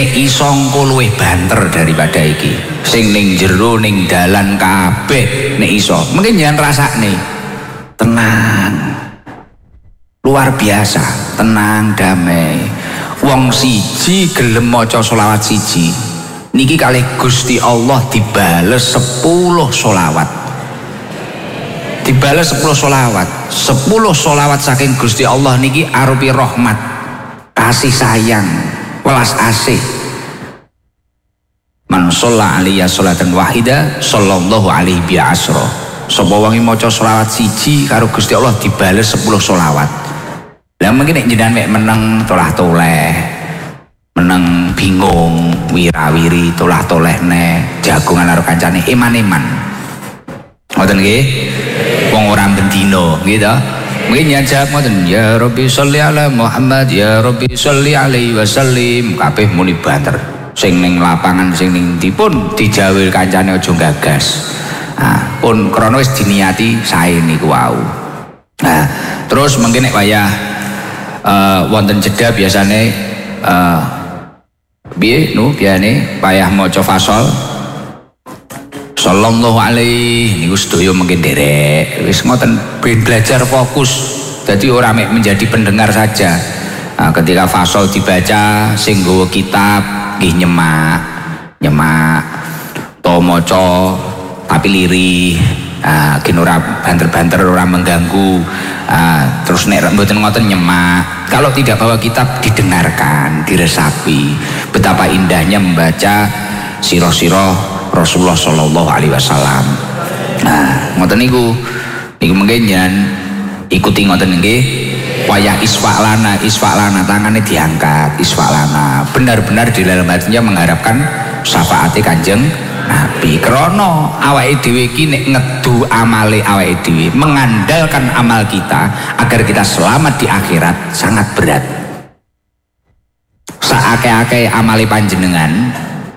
nek iso engko luwih banter daripada iki. Sing ning jero ning dalan kabeh nek iso. Mungkin jangan rasakne. Tenang. Luar biasa, tenang, damai. Wong siji gelem maca selawat siji. Niki kalih Gusti Allah dibales 10 selawat. Dibales 10 selawat. 10 selawat saking Gusti Allah niki arupi rahmat, kasih sayang, welas asih. Man shalla alaiya sholatan wahida sallallahu alaihi bi asra. Sapa wong maca selawat siji karo Gusti Allah dibales 10 selawat. Lah mungkin nek jenengan mek meneng tolah-toleh, meneng bingung, wirawiri tolah-tolehne, jagongan karo kancane eman-eman. Ngoten nggih? Wong ora bendina nggih to. Mungkin nyajab ngoten, ya Rabbi sholli ala Muhammad, ya Rabbi sholli alaihi wasallim, kabeh muni banter. Sing ning lapangan sing ning dipun dijawil kancane aja gagas. Nah, pun krana wis diniati sae niku wau. Nah, terus mungkin nek wayah wonten jeda biasane piye biane wayah maca fasol sallallahu alaihi niku sedaya mungkin derek wis ngoten ben belajar fokus jadi ora mek menjadi pendengar saja. Ketika fasol dibaca sing nggawa kitab nggih nyemak to maca tapi lirih. Gini ora banter-banter, ora mengganggu. Terus nek mboten ngoten nyemak. Kalau tidak bawa kitab didengarkan, diresapi. Betapa indahnya membaca sirah-sirah Rasulullah Shallallahu Alaihi Wasallam. Ngoten niku mungkin jangan ikuti ngoten nggih. Wayah isfa'lana tangannya diangkat, isfa'lana. Benar-benar di dalam hatinya mengharapkan syafaati Kanjeng Nabi. Krono awake dhewe iki nek ngedu amale awake dhewe, mengandalkan amal kita agar kita selamat di akhirat sangat berat. Saake-ake amale panjenengan,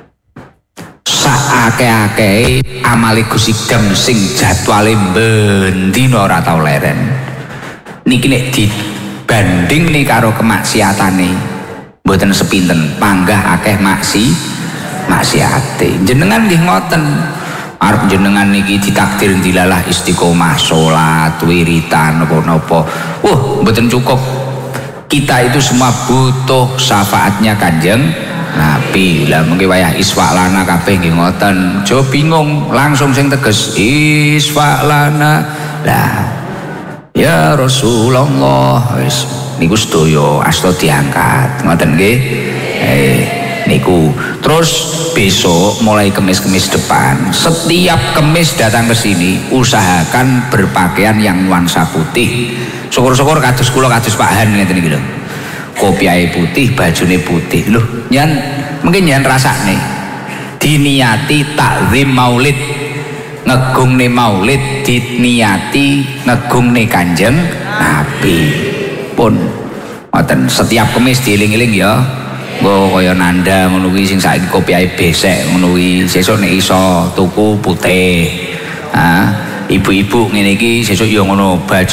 saake-ake amale Gusti Gem sing jadwale bendina ora tau leren. Niki nek dibanding nih karo kemaksiatane mboten sepinten, panggah akeh maksiate. Jenengan nggih ngoten. Arep jenengan niki ditakdir dilalah istiqomah salat, wiritan napa-napa. Mboten cukup. Kita itu semua butuh syafaatnya Kanjeng Nabi. Lah mengki wayah isfa'lana kabeh nggih ngoten. Jo bingung, langsung sing teges isfa'lana. Lah ya Rasulullah wis niku sedaya asta diangkat. Ngoten nggih. Niku terus besok mulai kemis-kemis depan setiap kemis datang ke sini usahakan berpakaian yang nuansa putih. Syukur-syukur kados kula kados Pak Han ngeten iki lho. Kopiahe putih, bajune putih. Lho, nyan mungkin nyan rasane diniati takzim maulid, ngegungne maulid diniati ngegungne Kanjeng Nabi. Pun ngoten setiap kemis dieling-eling ya. Nggo kaya nanda ngono kuwi sing saiki kopiahe besek ngono kuwi sesuk nek iso tuku putih. Ibu-ibu ngene iki sesuk ya ngono baju